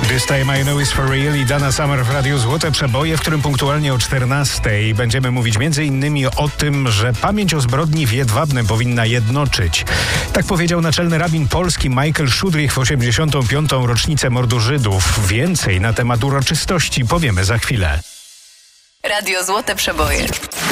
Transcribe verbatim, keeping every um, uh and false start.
This Time I Know Is For Real i Dana Summer w Radiu Złote Przeboje, w którym punktualnie o czternastej będziemy mówić między innymi o tym, że pamięć o zbrodni w Jedwabnem powinna jednoczyć. Tak powiedział naczelny rabin polski Michael Szudrych w osiemdziesiątą piątą rocznicę mordu Żydów. Więcej na temat uroczystości powiemy za chwilę. Radio Złote Przeboje.